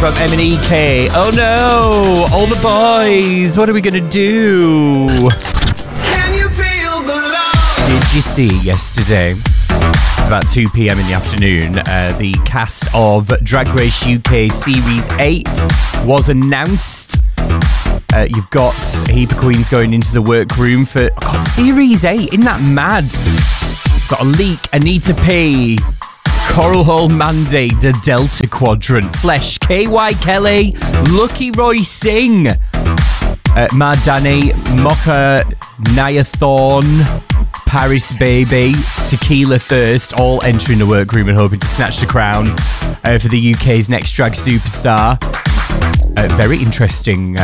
from M&EK. Oh no, all the boys, what are we going to do? Can you feel the love? Did you see yesterday, it's about 2 p.m. in the afternoon, the cast of Drag Race UK Series 8 was announced. You've got a heap of queens going into the workroom for Series 8. Isn't that mad? Got a leak, Anita P, Coral Hall Mandy, the Delta Quadrant, Flesh, KY Kelly, Lucky Roy Singh, Mardani, Mocha, Nia Thorne, Paris Baby, Tequila Thirst, all entering the workroom and hoping to snatch the crown for the UK's next drag superstar. Very interesting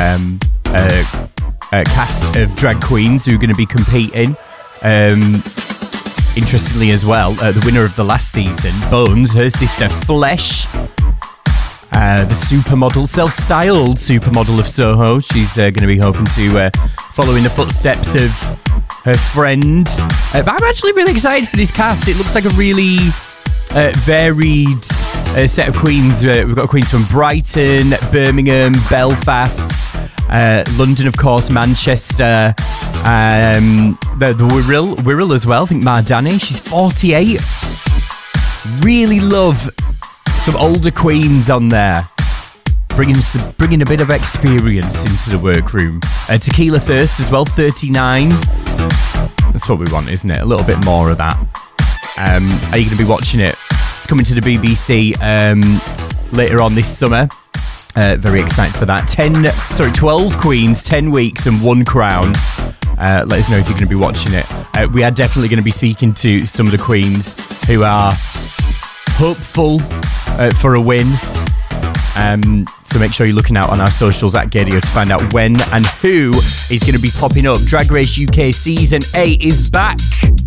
cast of drag queens who are going to be competing. Interestingly as well, the winner of the last season, Bones, her sister Flesh, the supermodel, self-styled supermodel of Soho. She's going to be hoping to follow in the footsteps of her friend. But I'm actually really excited for this cast. It looks like a really varied set of queens. We've got queens from Brighton, Birmingham, Belfast, London, of course, Manchester, the Wirral as well. I think Mardani, she's 48. Really love some older queens on there, bringing a bit of experience into the workroom. Tequila Thirst as well, 39. That's what we want, isn't it? A little bit more of that. Are you going to be watching it? It's coming to the BBC later on this summer. Very excited for that. 12 queens, 10 weeks and 1 crown. Let us know if you're going to be watching it. We are definitely going to be speaking to some of the queens who are hopeful for a win. So make sure you're looking out on our socials at Gaydio to find out when and who is going to be popping up. Drag Race UK Season 8 is back.